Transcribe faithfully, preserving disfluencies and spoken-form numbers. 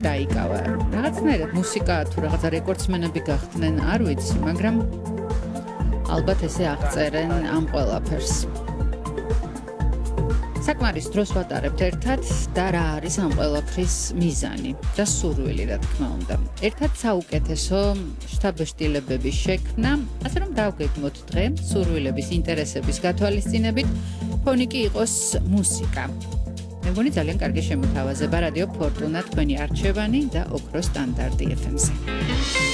დაიკავა. Რაღაცნაირად მუსიკა თუ რაღაცა რეკორდსმენები გახდნენ, არ ვიცი, მაგრამ ალბათ ესე აღწერენ ამ ყველაფერს. საკმარის დროს ვატარებთ ერთად და რა არის ამ ყველაფრის მიზანი და სურვილი, რა თქმა უნდა. ერთად საუკეთესო შთაბეჭდილებების შექმნა, ასე რომ დავგეგმოთ დღე სურვილების, ინტერესების გათვალისწინებით, ფონი კი იყოს მუსიკა. მე მგონი ძალიან კარგი შემოთავაზება რადიო ფორტუნა თქვენი არჩევანი და ოქროს სტანდარტი ეფ ემზე.